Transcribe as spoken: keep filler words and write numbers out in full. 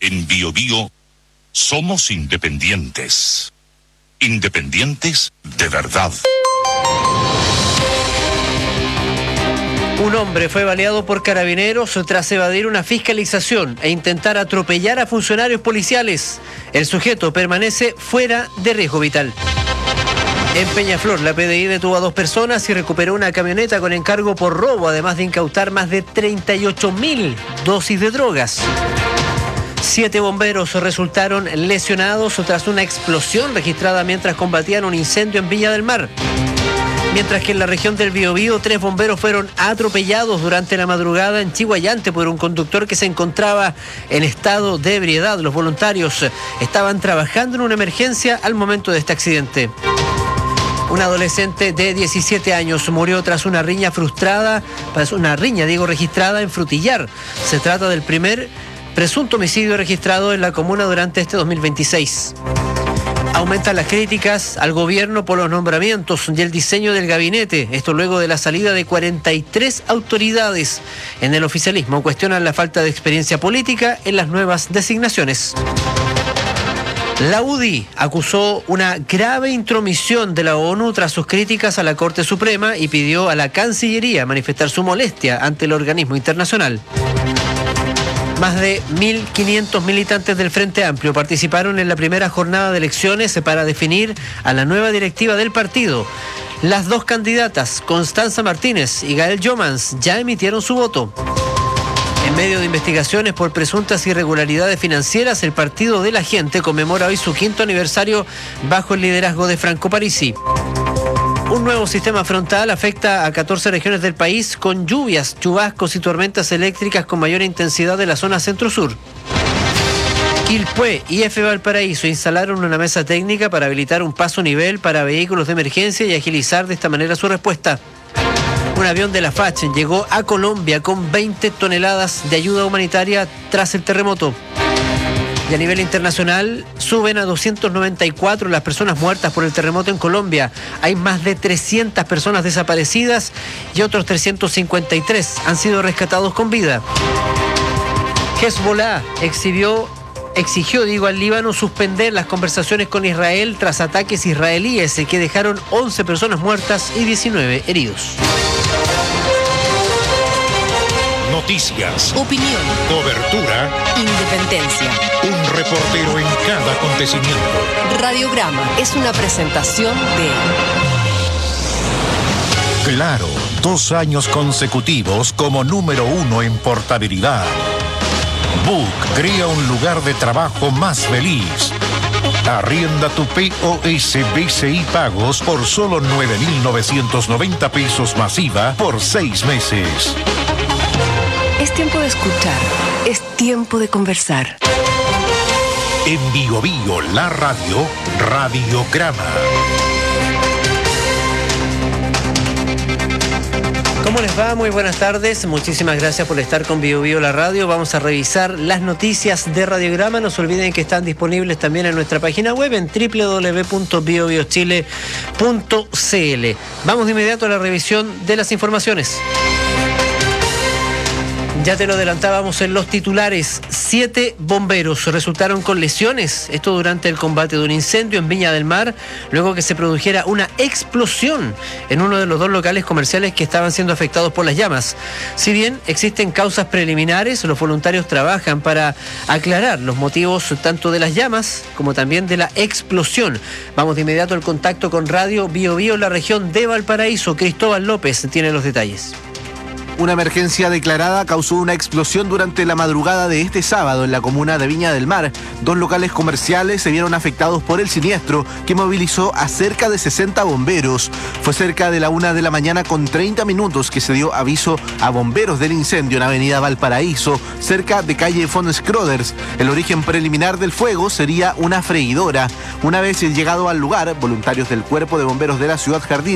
En Bio Bio somos independientes. Independientes de verdad. Un hombre fue baleado por carabineros tras evadir una fiscalización e intentar atropellar a funcionarios policiales. El sujeto permanece fuera de riesgo vital. En Peñaflor, la P D I detuvo a dos personas y recuperó una camioneta con encargo por robo, además de incautar más de treinta y ocho mil dosis de drogas. Siete bomberos resultaron lesionados tras una explosión registrada mientras combatían un incendio en Viña del Mar. Mientras que en la región del Biobío, tres bomberos fueron atropellados durante la madrugada en Chiguayante por un conductor que se encontraba en estado de ebriedad. Los voluntarios estaban trabajando en una emergencia al momento de este accidente. Un adolescente de diecisiete años murió tras una riña frustrada, una riña, digo, registrada en Frutillar. Se trata del primer presunto homicidio registrado en la comuna durante este dos mil veintiséis. Aumentan las críticas al gobierno por los nombramientos y el diseño del gabinete. Esto luego de la salida de cuarenta y tres autoridades. En el oficialismo cuestionan la falta de experiencia política en las nuevas designaciones. La U D I acusó una grave intromisión de la ONU tras sus críticas a la Corte Suprema y pidió a la Cancillería manifestar su molestia ante el organismo internacional. Más de mil quinientos militantes del Frente Amplio participaron en la primera jornada de elecciones para definir a la nueva directiva del partido. Las dos candidatas, Constanza Martínez y Gael Jomans, ya emitieron su voto. En medio de investigaciones por presuntas irregularidades financieras, el Partido de la Gente conmemora hoy su quinto aniversario bajo el liderazgo de Franco Parisi. Un nuevo sistema frontal afecta a catorce regiones del país con lluvias, chubascos y tormentas eléctricas con mayor intensidad de la zona centro-sur. Quilpué y F. Valparaíso instalaron una mesa técnica para habilitar un paso nivel para vehículos de emergencia y agilizar de esta manera su respuesta. Un avión de la F A C llegó a Colombia con veinte toneladas de ayuda humanitaria tras el terremoto. Y a nivel internacional suben a doscientas noventa y cuatro las personas muertas por el terremoto en Colombia. Hay más de trescientas personas desaparecidas y otros trescientos cincuenta y tres han sido rescatados con vida. Hezbollah exhibió, exigió digo, al Líbano suspender las conversaciones con Israel tras ataques israelíes que dejaron once personas muertas y diecinueve heridos. Noticias, opinión, cobertura, independencia. Un reportero en cada acontecimiento. Radiograma es una presentación de Claro, dos años consecutivos como número uno en portabilidad. Book crea un lugar de trabajo más feliz. Arrienda tu P O S B C I Pagos por solo nueve mil novecientos noventa pesos masiva por seis meses. Es tiempo de escuchar, es tiempo de conversar. En Bio Bio, la radio, Radiograma. ¿Cómo les va? Muy buenas tardes. Muchísimas gracias por estar con Bio Bio, la radio. Vamos a revisar las noticias de Radiograma. No se olviden que están disponibles también en nuestra página web en doble u doble u doble u punto bio bio chile punto c l. Vamos de inmediato a la revisión de las informaciones. Ya te lo adelantábamos en los titulares. Siete bomberos resultaron con lesiones. Esto durante el combate de un incendio en Viña del Mar, luego que se produjera una explosión en uno de los dos locales comerciales que estaban siendo afectados por las llamas. Si bien existen causas preliminares, los voluntarios trabajan para aclarar los motivos tanto de las llamas como también de la explosión. Vamos de inmediato al contacto con Radio Bio Bio, la región de Valparaíso. Cristóbal López tiene los detalles. Una emergencia declarada causó una explosión durante la madrugada de este sábado en la comuna de Viña del Mar. Dos locales comerciales se vieron afectados por el siniestro que movilizó a cerca de sesenta bomberos. Fue cerca de la una de la mañana con treinta minutos que se dio aviso a bomberos del incendio en Avenida Valparaíso, cerca de calle von Scroders. El origen preliminar del fuego sería una freidora. Una vez llegado al lugar, voluntarios del Cuerpo de Bomberos de la Ciudad Jardín